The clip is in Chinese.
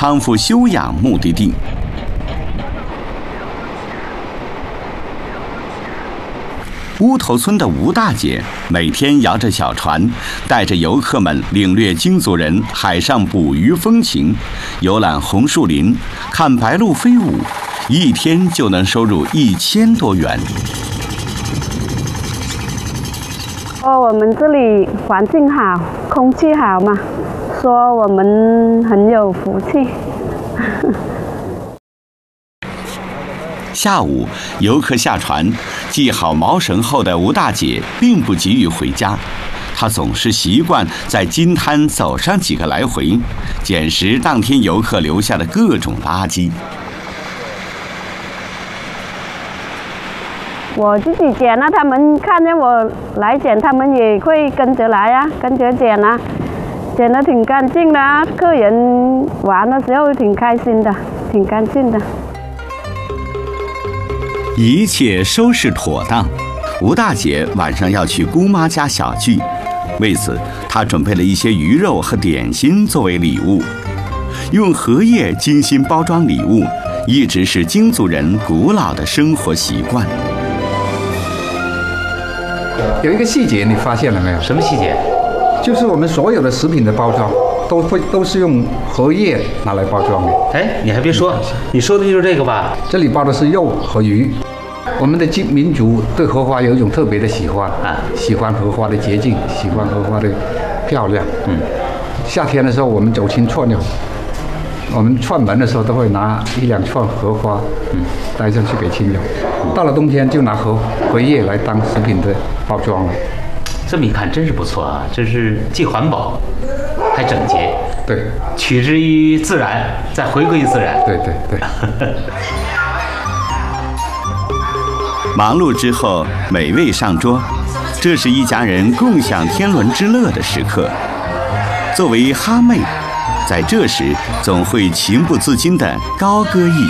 康复休养目的地。乌头村的吴大姐每天摇着小船，带着游客们领略京族人海上捕鱼风情，游览红树林，看白鹭飞舞，一天就能收入1000多元。 我们这里环境好，空气好嘛，说我们很有福气。 下午，游客下船，系好锚绳后的吴大姐并不急于回家，她总是习惯在金滩走上几个来回，捡拾当天游客留下的各种垃圾。 我自己捡了，他们看见我来捡，他们也会跟着来啊，跟着捡啊，捡得挺干净的啊，客人玩的时候挺开心的，挺干净的。 一切收拾妥当，吴大姐晚上要去姑妈家小聚，为此她准备了一些鱼肉和点心作为礼物。用荷叶精心包装礼物，一直是京族人古老的生活习惯。 有一个细节你发现了没有？ 什么细节？ 就是我们所有的食品的包装都是用荷叶拿来包装的。 哎，你还别说，你说的就是这个吧？ 这里包的是肉和鱼。我们的民族对荷花有一种特别的喜欢啊，喜欢荷花的洁净，喜欢荷花的漂亮。夏天的时候我们走亲串友，我们串门的时候都会拿1-2串荷花，带上去给亲友。到了冬天就拿荷叶来当食品的包装了。 这么一看真是不错啊，这是既环保还整洁。 对， 取之于自然，再回归自然。 对。 忙碌之后，美味上桌，这是一家人共享天伦之乐的时刻。作为哈妹，在这时总会情不自禁地高歌一